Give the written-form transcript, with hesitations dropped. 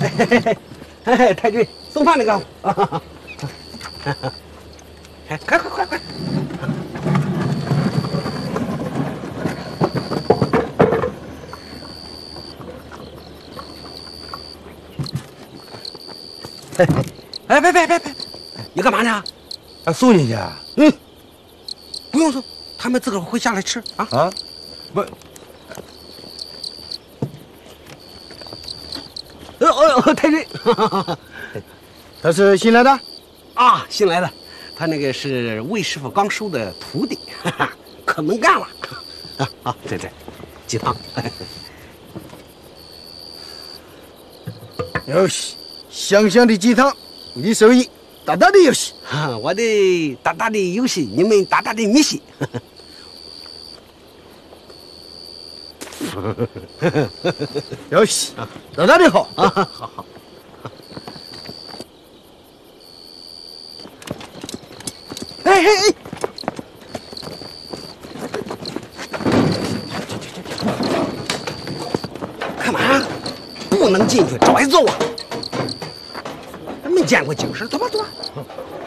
太君送饭那个，快！哎，别！你干嘛呢？ 啊，送进去啊？ 不用送，他们自个儿会下来吃啊。 啊，不。 太君， 他是新来的啊，新来的，他那个是魏师傅刚收的徒弟，可能干了。这鸡汤。 哟西，香香的鸡汤，你手艺，大大的游戏。 我的大大的游戏，你们大大的米戏。 游戏，大大的好。 好。哎！干嘛？不能进去，找挨揍啊！没见过警示，走吧。